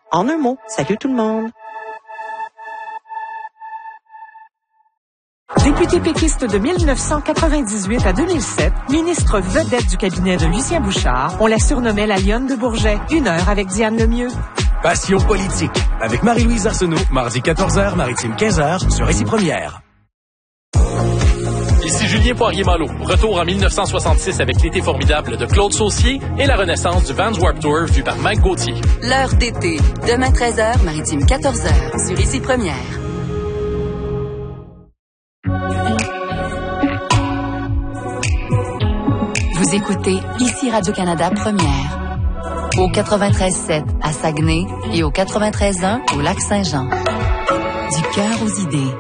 En un mot, salut tout le monde. Député péquiste de 1998 à 2007, ministre vedette du cabinet de Lucien Bouchard, on la surnommait la Lionne de Bourget. 1 heure avec Diane Lemieux. Passion politique, avec Marie-Louise Arsenault, mardi 14h, Maritime 15h, sur Récit Première. Ici Julien Poirier-Malo. Retour en 1966 avec l'été formidable de Claude Saucier et la renaissance du Vans Warped Tour vu par Mike Gauthier. L'heure d'été, demain 13h, Maritime 14h, sur Récit Première. Vous écoutez ici Radio-Canada Première. Au 93.7 à Saguenay et au 93.1 au Lac-Saint-Jean. Du cœur aux idées.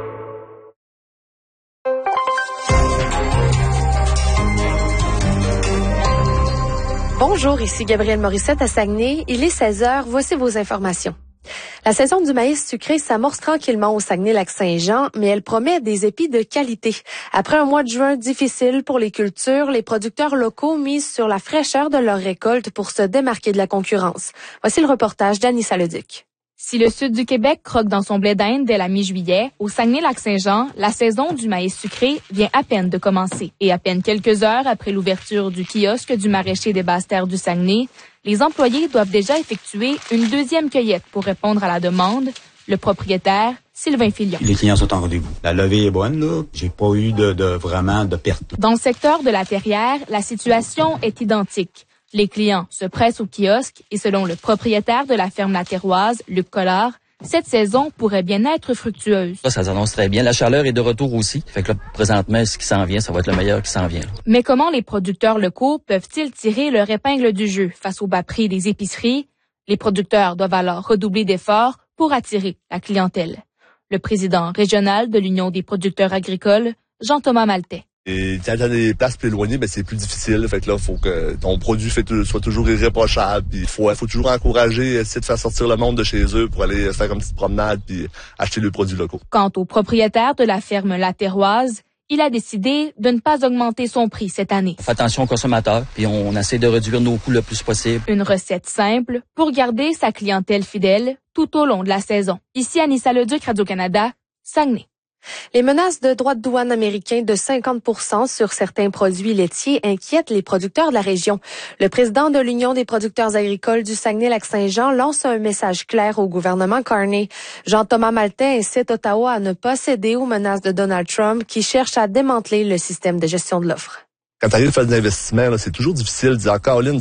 Bonjour, ici Gabrielle Morissette à Saguenay. Il est 16h. Voici vos informations. La saison du maïs sucré s'amorce tranquillement au Saguenay-Lac-Saint-Jean, mais elle promet des épis de qualité. Après un mois de juin difficile pour les cultures, les producteurs locaux misent sur la fraîcheur de leur récolte pour se démarquer de la concurrence. Voici le reportage d'Anissa Leduc. Si le sud du Québec croque dans son blé d'Inde dès la mi-juillet, au Saguenay-Lac-Saint-Jean, la saison du maïs sucré vient à peine de commencer. Et à peine quelques heures après l'ouverture du kiosque du maraîcher des Basses-Terres du Saguenay, les employés doivent déjà effectuer une deuxième cueillette pour répondre à la demande. Le propriétaire, Sylvain Filion. Les clients sont en rendez-vous. La levée est bonne, là. J'ai pas eu vraiment de perte. Dans le secteur de la Terrière, la situation est identique. Les clients se pressent au kiosque et selon le propriétaire de la ferme latéroise, Luc Collard, cette saison pourrait bien être fructueuse. Ça s'annonce très bien. La chaleur est de retour aussi. Fait que là, présentement, ce qui s'en vient, ça va être le meilleur qui s'en vient. Mais comment les producteurs locaux peuvent-ils tirer leur épingle du jeu face au bas prix des épiceries? Les producteurs doivent alors redoubler d'efforts pour attirer la clientèle. Le président régional de l'Union des producteurs agricoles, Jean-Thomas Maltais. Et quand t'as des places plus éloignées, ben c'est plus difficile. Fait que là, faut que ton produit soit toujours irréprochable. Puis faut toujours encourager, essayer de faire sortir le monde de chez eux pour aller faire une petite promenade puis acheter les produits locaux. Quant au propriétaire de la ferme latéroise, il a décidé de ne pas augmenter son prix cette année. On fait attention aux consommateurs, puis on essaie de réduire nos coûts le plus possible. Une recette simple pour garder sa clientèle fidèle tout au long de la saison. Ici Anissa Leduc, Radio-Canada, Saguenay. Les menaces de droits de douane américains de 50% sur certains produits laitiers inquiètent les producteurs de la région. Le président de l'Union des producteurs agricoles du Saguenay-Lac-Saint-Jean lance un message clair au gouvernement Carney. Jean-Thomas Maltais incite Ottawa à ne pas céder aux menaces de Donald Trump qui cherche à démanteler le système de gestion de l'offre. Quand t'arrives à faire des investissements, là, c'est toujours difficile de dire Caroline,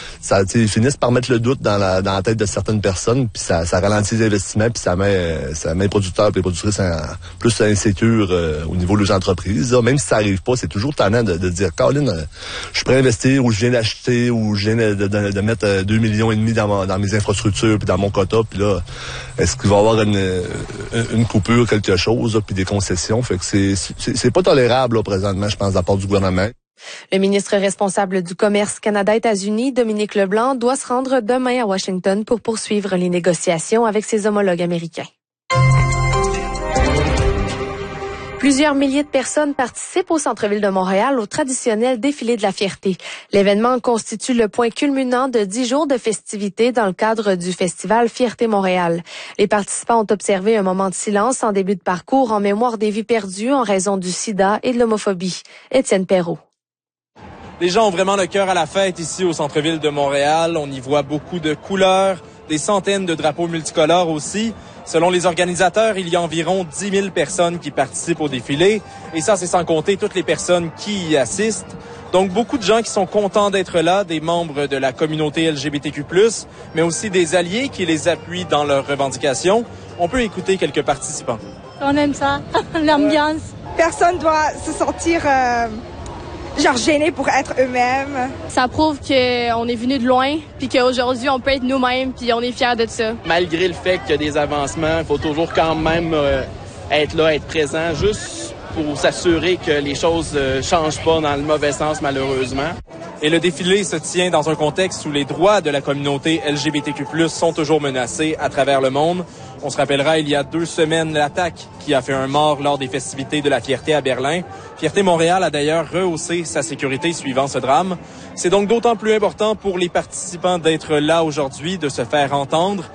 ils finissent par mettre le doute dans la tête de certaines personnes, puis ça ralentit les investissements, puis ça met les producteurs et les productrices plus insécures au niveau de leurs entreprises. Là. Même si ça arrive pas, c'est toujours tannant de dire Caroline, je suis prêt à investir, ou je viens d'acheter, ou je viens de mettre 2,5 millions dans mes infrastructures, puis dans mon quota, puis là, est-ce qu'il va y avoir une coupure, quelque chose, là, puis des concessions? Fait que c'est pas tolérable là, présentement, je pense, de la part du gouvernement. Le ministre responsable du commerce Canada-États-Unis, Dominique Leblanc, doit se rendre demain à Washington pour poursuivre les négociations avec ses homologues américains. Plusieurs milliers de personnes participent au centre-ville de Montréal au traditionnel défilé de la fierté. L'événement constitue le point culminant de 10 jours de festivités dans le cadre du festival Fierté Montréal. Les participants ont observé un moment de silence en début de parcours en mémoire des vies perdues en raison du sida et de l'homophobie. Étienne Perrault. Les gens ont vraiment le cœur à la fête ici au centre-ville de Montréal. On y voit beaucoup de couleurs, des centaines de drapeaux multicolores aussi. Selon les organisateurs, il y a environ 10 000 personnes qui participent au défilé. Et ça, c'est sans compter toutes les personnes qui y assistent. Donc, beaucoup de gens qui sont contents d'être là, des membres de la communauté LGBTQ+, mais aussi des alliés qui les appuient dans leurs revendications. On peut écouter quelques participants. On aime ça, l'ambiance. Personne doit se sentir gênés pour être eux-mêmes. Ça prouve qu'on est venu de loin, puis qu'aujourd'hui, on peut être nous-mêmes, puis on est fiers de ça. Malgré le fait qu'il y a des avancements, il faut toujours quand même être là, être présent, juste pour s'assurer que les choses changent pas dans le mauvais sens, malheureusement. Et le défilé se tient dans un contexte où les droits de la communauté LGBTQ+, sont toujours menacés à travers le monde. On se rappellera, il y a 2 semaines, l'attaque qui a fait un mort lors des festivités de la Fierté à Berlin. Fierté Montréal a d'ailleurs rehaussé sa sécurité suivant ce drame. C'est donc d'autant plus important pour les participants d'être là aujourd'hui, de se faire entendre.